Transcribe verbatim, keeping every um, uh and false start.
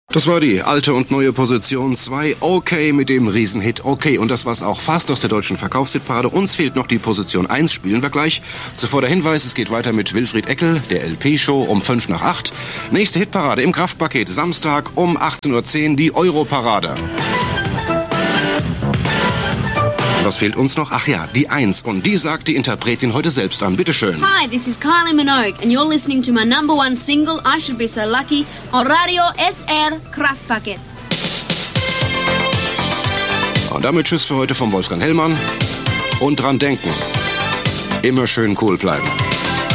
Das war die alte und neue Position zwei, okay, mit dem Riesenhit Okay. Und das war's auch fast aus der deutschen Verkaufshitparade. Uns fehlt noch die Position eins, spielen wir gleich. Zuvor der Hinweis, es geht weiter mit Wilfried Eckel, der L P-Show um fünf nach acht. Nächste Hitparade im Kraftpaket, Samstag um achtzehn Uhr zehn, die Europarade. Was fehlt uns noch? Ach ja, die Eins. Und die sagt die Interpretin heute selbst an. Bitteschön. Hi, this is Kylie Minogue and you're listening to my number one single, I Should Be So Lucky, on Radio S R Kraftpaket. Und damit Tschüss für heute vom Wolfgang Hellmann. Und dran denken, immer schön cool bleiben.